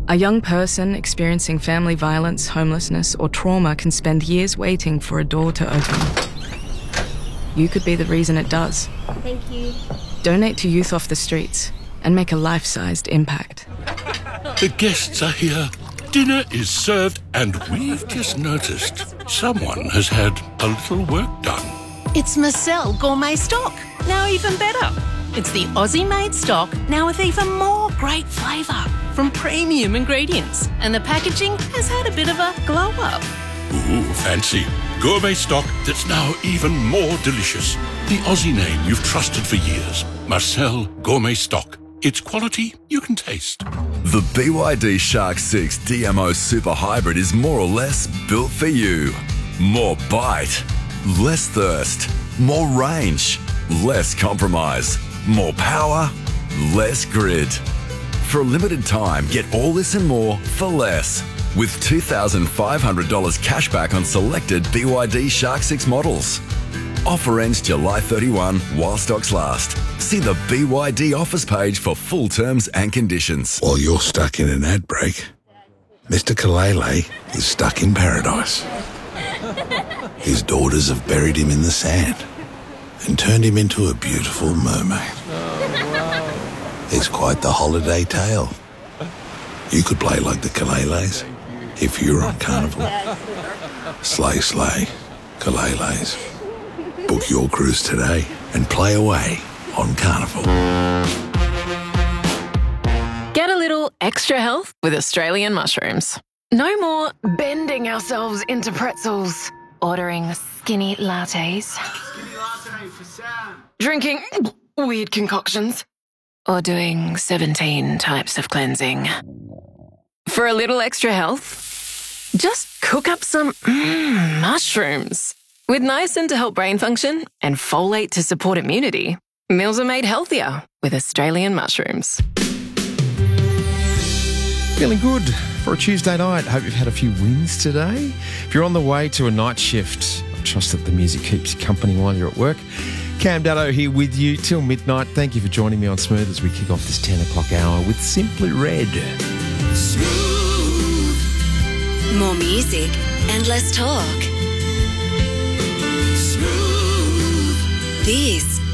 A young person experiencing family violence, homelessness, or trauma can spend years waiting for a door to open. You could be the reason it does. Thank you. Donate to Youth Off the Streets and make a life-sized impact. The guests are here. Dinner is served, and we've just noticed someone has had a little work done. It's Marcel Gourmet Stock, now even better. It's the Aussie-made stock, now with even more great flavour from premium ingredients. And the packaging has had a bit of a glow-up. Ooh, fancy. Gourmet stock that's now even more delicious. The Aussie name you've trusted for years. Marcel Gourmet Stock. It's quality you can taste. The BYD Shark 6 DMO Super Hybrid is more or less built for you. More bite, less thirst, more range, less compromise, more power, less grid. For a limited time, get all this and more for less. With $2,500 cash back on selected BYD Shark 6 models. Offer ends July 31 while stocks last. See the BYD offers page for full terms and conditions. While you're stuck in an ad break, Mr. Kalele is stuck in paradise. His daughters have buried him in the sand and turned him into a beautiful mermaid. It's quite the holiday tale. You could play like the Kaleles if you were on Carnival. Slay, slay, Kaleles. Book your cruise today and play away on Carnival. Get a little extra health with Australian mushrooms. No more bending ourselves into pretzels, ordering skinny lattes, drinking weird concoctions, or doing 17 types of cleansing. For a little extra health, just cook up some mushrooms. With niacin to help brain function and folate to support immunity, meals are made healthier with Australian mushrooms. Feeling good for a Tuesday night. Hope you've had a few wins today. If you're on the way to a night shift, I trust that the music keeps you company while you're at work. Cam Dado here with you till midnight. Thank you for joining me on Smooth as we kick off this 10 o'clock hour with Simply Red. Smooth. More music and less talk. Smooth. This